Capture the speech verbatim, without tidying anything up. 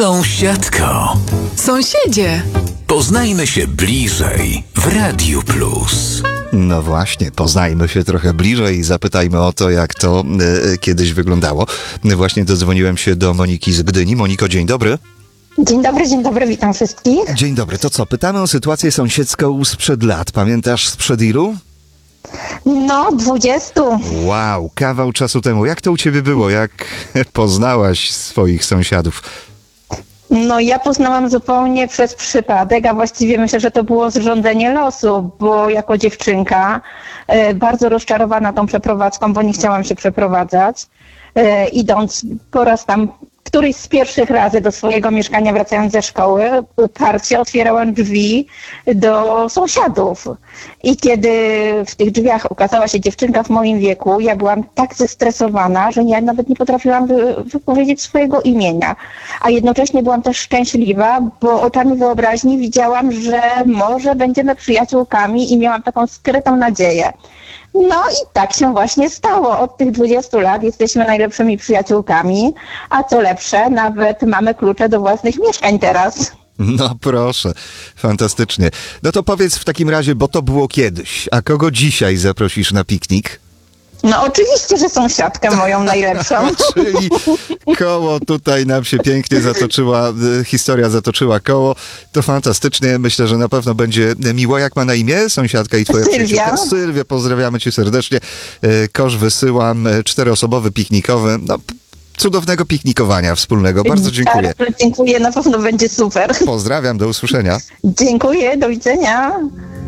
Sąsiadko. Sąsiedzie. Poznajmy się bliżej w Radiu Plus. No właśnie, poznajmy się trochę bliżej i zapytajmy o to, jak to e, kiedyś wyglądało. Właśnie dodzwoniłem się do Moniki z Gdyni. Moniko, dzień dobry. Dzień dobry, dzień dobry, witam wszystkich. Dzień dobry. To co, pytamy o sytuację sąsiedzką sprzed lat. Pamiętasz sprzed ilu? No, dwudziestu. Wow, kawał czasu temu. Jak to u ciebie było? Jak poznałaś swoich sąsiadów? No, ja poznałam zupełnie przez przypadek, a właściwie myślę, że to było zrządzenie losu, bo jako dziewczynka e, bardzo rozczarowana tą przeprowadzką, bo nie chciałam się przeprowadzać, e, idąc po raz tam któryś z pierwszych razy do swojego mieszkania, wracając ze szkoły, uparcie otwierałam drzwi do sąsiadów. I kiedy w tych drzwiach ukazała się dziewczynka w moim wieku, ja byłam tak zestresowana, że ja nawet nie potrafiłam wy- wypowiedzieć swojego imienia. A jednocześnie byłam też szczęśliwa, bo oczami wyobraźni widziałam, że może będziemy przyjaciółkami i miałam taką skrytą nadzieję. No i tak się właśnie stało. Od tych dwudziestu lat jesteśmy najlepszymi przyjaciółkami, a co lepsze, nawet mamy klucze do własnych mieszkań teraz. No proszę, fantastycznie. No to powiedz w takim razie, bo to było kiedyś, a kogo dzisiaj zaprosisz na piknik? No oczywiście, że sąsiadkę moją najlepszą. Czyli koło tutaj nam się pięknie zatoczyła, e, historia zatoczyła koło. To fantastycznie, myślę, że na pewno będzie miło. Jak ma na imię sąsiadka i twoja Sylwia. przyjaciółka? Sylwia, pozdrawiamy cię serdecznie. E, Kosz wysyłam, e, czteroosobowy piknikowy. No, p- cudownego piknikowania wspólnego. Bardzo dziękuję. Bardzo dziękuję, na pewno będzie super. Pozdrawiam, do usłyszenia. Dziękuję, do widzenia.